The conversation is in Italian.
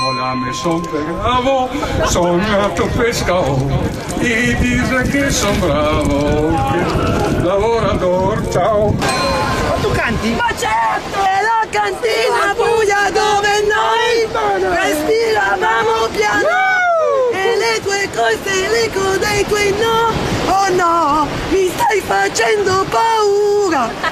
la maison bravo, sono nato pescatore, e dice che sono bravo, che lavoratore, ciao. Ma tu canti? Ma certo! È la cantina buia dove noi respiravamo piano e le tue cose, l'eco dei tuoi no, oh no, mi stai facendo paura.